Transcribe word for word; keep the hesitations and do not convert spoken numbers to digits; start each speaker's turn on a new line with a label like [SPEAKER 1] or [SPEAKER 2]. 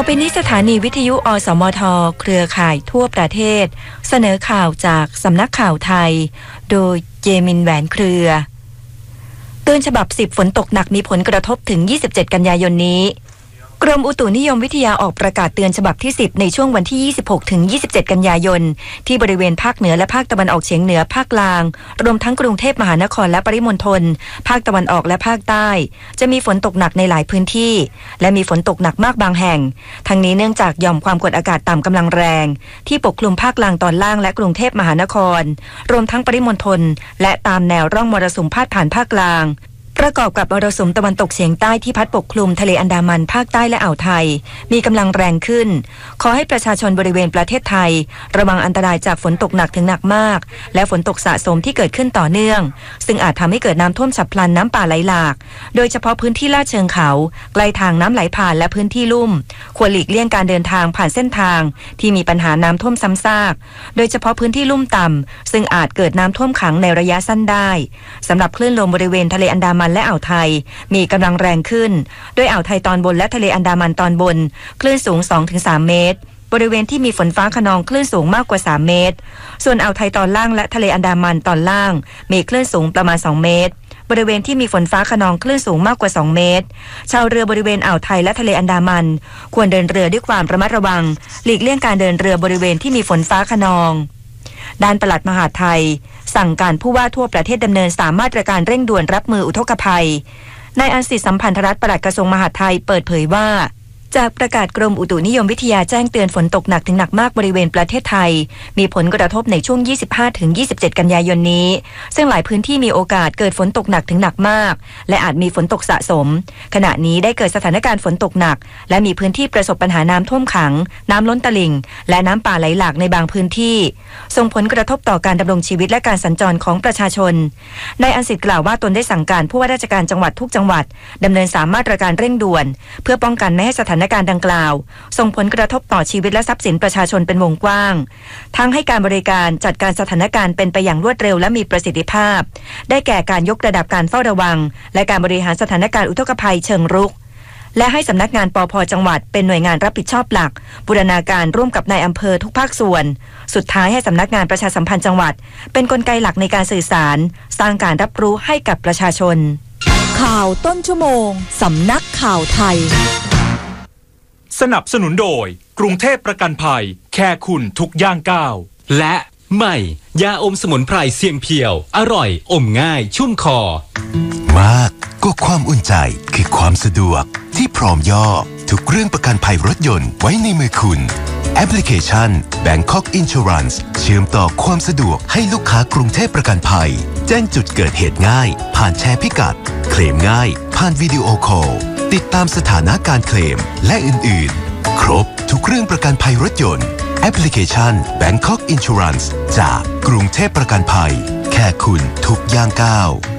[SPEAKER 1] อไปนี้สถานีวิทยุอสมทเครือข่ายทั่วประเทศเสนอข่าวจากสำนักข่าวไทยโดยเจมินแหวนเครือเตือนฉบับสิบฝนตกหนักมีผลกระทบถึงยี่สิบเจ็ดกันยายนนี้กรมอุตุนิยมวิทยาออกประกาศเตือนฉบับที่สิบในช่วงวันที่ยี่สิบหกถึงยี่สิบเจ็ดกันยายนที่บริเวณภาคเหนือและภาคตะวันออกเฉียงเหนือภาคกลางรวมทั้งกรุงเทพมหานครและปริมณฑลภาคตะวันออกและภาคใต้จะมีฝนตกหนักในหลายพื้นที่และมีฝนตกหนักมากบางแห่งทั้งนี้เนื่องจากหย่อมความกดอากาศต่ำกำลังแรงที่ปกคลุมภาคกลางตอนล่างและกรุงเทพมหานครรวมทั้งปริมณฑลและตามแนวร่องมรสุมพาดผ่านภาคกลางประกอบกับมรสุมตะวันตกเฉียงใต้ที่พัดปกคลุมทะเลอันดามันภาคใต้และอ่าวไทยมีกำลังแรงขึ้นขอให้ประชาชนบริเวณประเทศไทยระวังอันตรายจากฝนตกหนักถึงหนักมากและฝนตกสะสมที่เกิดขึ้นต่อเนื่องซึ่งอาจทำให้เกิดน้ำท่วมฉับพลันน้ำป่าไหลหลากโดยเฉพาะพื้นที่ลาดเชิงเขาใกล้ทางน้ำไหลผ่านและพื้นที่ลุ่มควรหลีกเลี่ยงการเดินทางผ่านเส้นทางที่มีปัญหาน้ำท่วมซ้ำซากโดยเฉพาะพื้นที่ลุ่มต่ำซึ่งอาจเกิดน้ำท่วมขังในระยะสั้นได้สำหรับคลื่นลมบริเวณทะเลอันดามันและอ่าวไทยมีกำลังแรงขึ้นโดยอ่าวไทยตอนบนและทะเลอันดามันตอนบนคลื่นสูง สองถึงสาม เมตรบริเวณที่มีฝนฟ้าคะนองคลื่นสูงมากกว่าสามเมตรส่วนอ่าวไทยตอนล่างและทะเลอันดามันตอนล่างมีคลื่นสูงประมาณสองเมตรบริเวณที่มีฝนฟ้าคะนองคลื่นสูงมากกว่าสองเมตรชาวเรือบริเวณอ่าวไทยและทะเลอันดามันควรเดินเรือด้วยความระมัดระวังหลีกเลี่ยงการเดินเรือบริเวณที่มีฝนฟ้าคะนองด้านปลัดมหาดไทยสั่งการผู้ว่าทั่วประเทศดำเนินสามมาตรการเร่งด่วนรับมืออุทกภัยนายอันสิทธิสัมพันธรัตน์ปลัดกระทรวงมหาดไทยเปิดเผยว่าจากประกาศกรมอุตุนิยมวิทยาแจ้งเตือนฝนตกหนักถึงหนักมากบริเวณประเทศไทยมีผลกระทบในช่วง ยี่สิบห้าถึงยี่สิบเจ็ด กันยายนนี้ซึ่งหลายพื้นที่มีโอกาสเกิดฝนตกหนักถึงหนักมากและอาจมีฝนตกสะสมขณะนี้ได้เกิดสถานการณ์ฝนตกหนักและมีพื้นที่ประสบปัญหาน้ำท่วมขังน้ำล้นตลิ่งและน้ำป่าไหลหลากในบางพื้นที่ส่งผลกระทบต่อการดำรงชีวิตและการสัญจรของประชาชนนายอันสิทธิ์กล่าวว่าตนได้สั่งการผู้ว่าราชการจังหวัดทุกจังหวัดดำเนินสามมาตรการเร่งด่วนเพื่อป้องกันไม่ให้สถานการณ์ดังกล่าวส่งผลกระทบต่อชีวิตและทรัพย์สินประชาชนเป็นวงกว้างทั้งให้การบริการจัดการสถานการณ์เป็นไปอย่างรวดเร็วและมีประสิทธิภาพได้แก่การยกระดับการเฝ้าระวังและการบริหารสถานการณ์อุทกภัยเชิงรุกและให้สำนักงานปภ.จังหวัดเป็นหน่วยงานรับผิดชอบหลักบูรณาการร่วมกับนายอำเภอทุกภาคส่วนสุดท้ายให้สำนักงานประชาสัมพันธ์จังหวัดเป็นกลไกหลักในการสื่อสารสร้างการรับรู้ให้กับประชาชน
[SPEAKER 2] ข่าวต้นชั่วโมงสำนักข่าวไทย
[SPEAKER 3] สนับสนุนโดยกรุงเทพประกันภัยแค่คุณทุกย่างก้าว
[SPEAKER 4] และใหม่ยาอมสมุนไพรเสียงเพียวอร่อยอมง่ายชุ่มคอ
[SPEAKER 5] มากก็ความอุ่นใจคือความสะดวกที่พร้อมย่อทุกเรื่องประกันภัยรถยนต์ไว้ในมือคุณแอปพลิเคชัน Bangkok Insurance เชื่อมต่อความสะดวกให้ลูกค้ากรุงเทพประกันภัยแจ้งจุดเกิดเหตุง่ายผ่านแชร์พิกัดเคลมง่ายผ่านวิดีโอคอลติดตามสถานะการเคลมและอื่นๆครบทุกเรื่องประกันภัยรถยนต์แอปพลิเคชัน Bangkok Insurance จากกรุงเทพประกันภัยแค่คุณทุกย่างก้าว